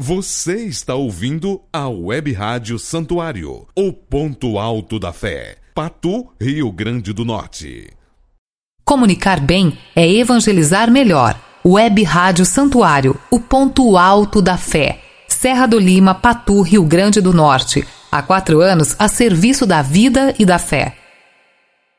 Você está ouvindo a Web Rádio Santuário, o ponto alto da fé. Patu, Rio Grande do Norte. Comunicar bem é evangelizar melhor. Web Rádio Santuário, o ponto alto da fé. Serra do Lima, Patu, Rio Grande do Norte. Há 4 anos a serviço da vida e da fé.